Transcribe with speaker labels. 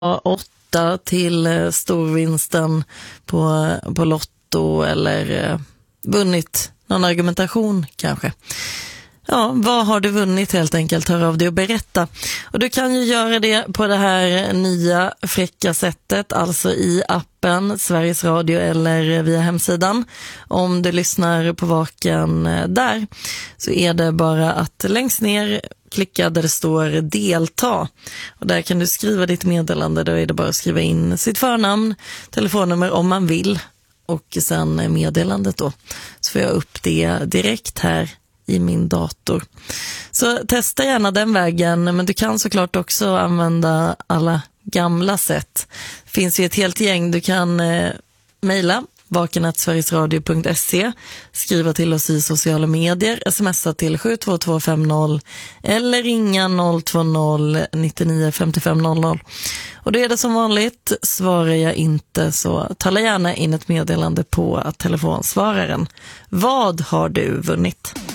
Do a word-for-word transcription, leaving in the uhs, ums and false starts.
Speaker 1: åtta till eh, storvinsten på, på Lotto eller eh, vunnit någon argumentation kanske. Ja, vad har du vunnit helt enkelt? Hör av dig och berätta. Och du kan ju göra det på det här nya fräcka sättet, alltså i appen Sveriges Radio eller via hemsidan. Om du lyssnar på Vaken där så är det bara att längst ner klicka där det står delta. Och där kan du skriva ditt meddelande. Då är det bara att skriva in sitt förnamn, telefonnummer om man vill och sen meddelandet då. Så får jag upp det direkt här i min dator. Så testa gärna den vägen, men du kan såklart också använda alla gamla sätt. Det finns ju ett helt gäng. Du kan eh, mejla vaken at sverigesradio punkt se, skriva till oss i sociala medier, smsa till sju två två fem noll eller ringa noll två noll nio nio fem fem noll noll. Och det är det som vanligt. Svarar jag inte så tala gärna in ett meddelande på telefonsvararen. Vad har du vunnit?